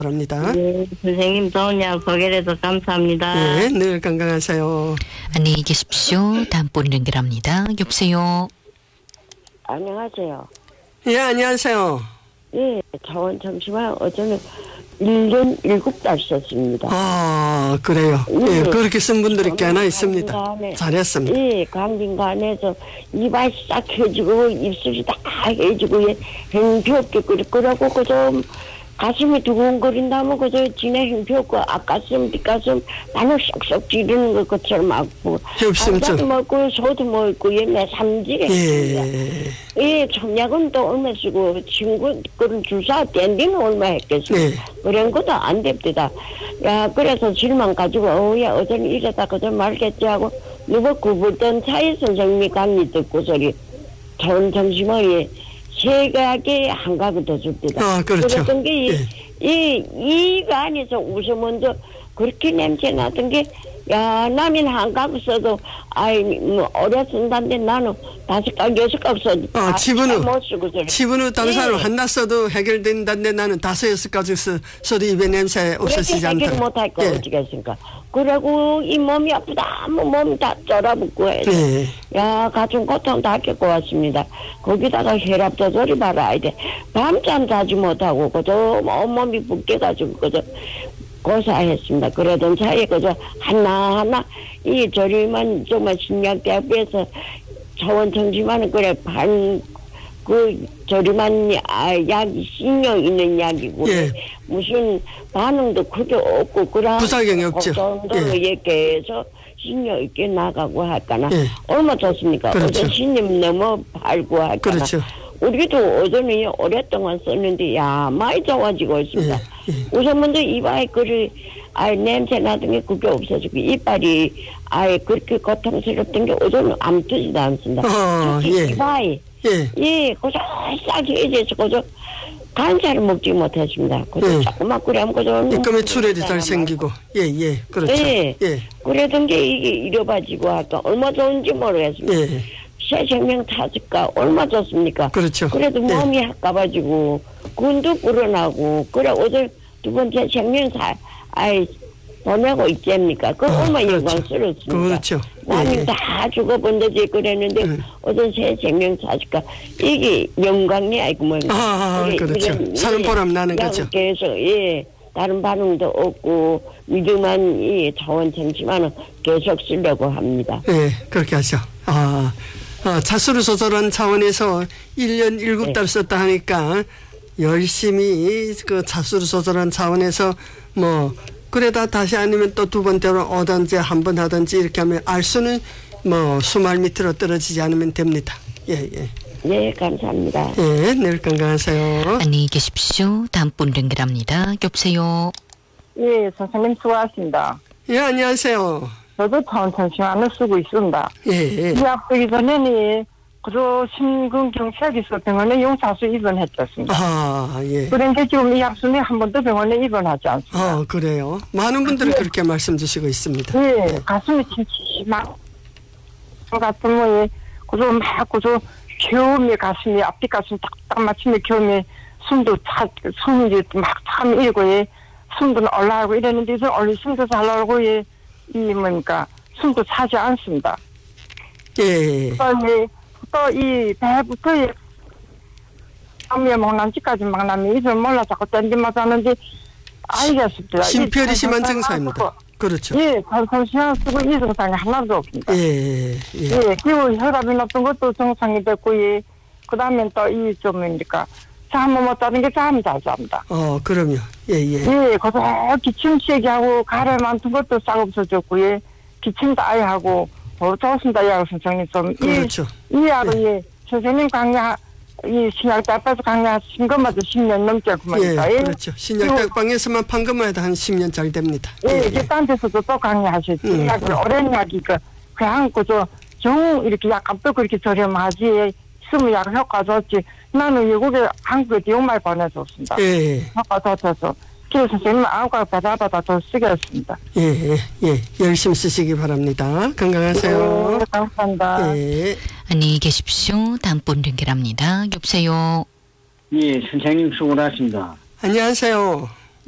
바랍니다. 네, 선생님 좋은 약 소개해서 감사합니다. 네, 늘 건강하세요. 안녕히 계십시오. 다음 분 연결합니다. 여보세요. 안녕하세요. 예, 안녕하세요. 예, 자원 잠시만 어제는 1년 7달 썼습니다. 아, 그래요. 예, 그렇게 쓴 분들이 꽤나 있습니다. 잘했습니다. 예, 감긴간에서 이발 싹 해지고 입술이 다 해지고 행피없게 그러고 그저 가슴이 두근거린다면 그저 진해 행피없고 앞가슴 뒷가슴 반을 쏙쏙 찌르는 것처럼 아프고 협심증. 한자도 먹고 소도 먹고 내 삼지게 예. 예, 청약은 또 얼마 쓰고 친구 그런 주사 댄디는 얼마 했겠습니까? 그런 것도 안 됩니다. 야, 그래서 질만 가지고 어우야 어제는 이러다 그저 말겠지 하고 누가 구불던 차이 선생님이 강의 듣고 소리 좋은 점심에 세 가게 한 가구 더 줍니다. 아, 그렇죠. 그랬던 게 이가 안에서 우선 먼저 그렇게 냄새 나던 게 야, 남인 한 가구 써도 아이 뭐 오래 쓴다는데 나는 5가구 6가구 써도 아, 못 쓰고 저래. 치분후 다른 사람 하나 써도 해결된다는데 나는 5, 6가지 써도 입에 냄새 없어지지 않다. 해결 못할 거 어찌겠습니까? 그러고 이 몸이 아프다 하면 몸이 다 쫄아붙고 해서 야, 가슴 고통 다 겪고 왔습니다. 거기다가 혈압도 저리 봐라 돼. 밤잠 자지 못하고 그저 온몸이 붓게가지고 그저 고사했습니다. 그러던 사이에 그저 하나하나 이 저리만 정말 신약대학교에서 차원청지만은 그래 저리만 약이 신경 있는 약이고 무슨 반응도 크게 없고 그런 부작용이 없죠. 정도로 얘기해서 신경 있게 나가고 할까나 얼마 좋습니까? 그렇죠. 어제 신임 너무 발고 할까나. 그렇죠. 우리도 오전에 오랫동안 썼는데 야 많이 좋아지고 있습니다. 우선 먼저 이빨 냄새 나던 게 그게 없어지고 이빨이 그렇게 고통스럽던 게 오전은 아무 뜨지도 않습니다. 이빨이 그저 싸게 해져서 그저 간살을 먹지 못했습니다. 그저 조금만 끓여면 그저 입금에 출혈이 잘 생기고 그렇죠. 그러던 게 이게 잃어가지고 할까 얼마 좋은지 모르겠습니다. 새 생명 타질까 얼마 좋습니까? 그렇죠. 그래도 몸이 아까가지고 군도 불어나고 그래 오늘 두 번째 생명사 보내고 있겠습니까? 그 얼마 영광스럽습니까? 그렇죠. 나는 다 죽어본다지 그랬는데 어떤 새 생명 사실까 이게 영광이 아니고 뭐 그렇죠. 사는 보람 나는 거죠. 그래서 다른 반응도 없고 믿음만 자원 잠시만은 계속 쓰려고 합니다. 그렇게 하죠. 차수를 조절한 차원에서 1년 7달 썼다 하니까 열심히 그 차수를 조절한 차원에서 뭐 그래다 다시 아니면 또 두 번째로 오든지 한 번 하든지 이렇게 하면 알수는 뭐 수말 밑으로 떨어지지 않으면 됩니다. 네, 감사합니다. 늘 건강하세요. 안녕히 계십시오. 다음 분 연결합니다. 여보세요. 예, 선생님 수고하십니다. 안녕하세요. 저도 차원청심환을 쓰고 있습니다. 이 앞서기 전에는 그저 심근경색이 있어 병원에 용사수 입원했었습니다. 그런데 지금 이 앞순에 한 번도 병원에 입원하지 않습니다. 그래요? 많은 분들이 그렇게 말씀 주시고 있습니다. 가슴이 침침한 같은 뭐에 그저 막 그저 겨움이 가슴이 앞뒤 가슴 딱딱 맞추면 겨움이 숨이 막 참 일고 숨도 올라가고 이랬는데 이제 원래 숨도 잘 나오고 이 뭡니까 숨도 차지 않습니다. 또 이 배부터 밤에 먹는지까지 막 나면 이걸 몰라 자꾸 땡기마자 하는데 알겠습니다. 심혈이 심한 증상입니다. 그렇죠. 관심을 쓰고 이 증상이 하나도 없습니다. 그리고 혈압이 높은 것도 증상이 됐고 그 다음에 또 이 좀 뭡니까 잠을 못 자는 게 잠이 잘 잡니다. 그럼요. 그래서 기침 세기하고 가래 많은 것도 싹 없어졌고 기침도 아예 하고 좋습니다. 이 선생님 좀 그렇죠. 이 하루 선생님 강의 이 신약대학방에서 강의하신 것마다 10년 넘게 그만이다. 그렇죠. 신약대학방에서만 판 것마다 한 10년짜리 됩니다. 딴 데서도 또 강의하셨지. 오랜 약이 그냥 그저 이렇게 약값도 그렇게 저렴하지 쓰면 약 효과 좋지. 나는 외국에 한국에 정말 보내줬습니다. 효과 좋아서 그래서 선생님 아우가 받아 더 쓰겠습니다. 열심히 쓰시기 바랍니다. 건강하세요. 감사합니다. 안녕히 계십시오. 다음 분 연결합니다. 여보세요. 선생님 수고하십니다. 안녕하세요.